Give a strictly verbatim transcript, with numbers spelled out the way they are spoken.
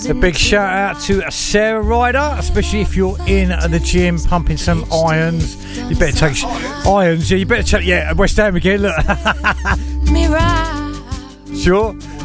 A big shout out to Sarah Ryder, especially if you're in the gym pumping some irons. You better take sh- irons. Yeah, you better take. Yeah, West Ham again. Look. Sure.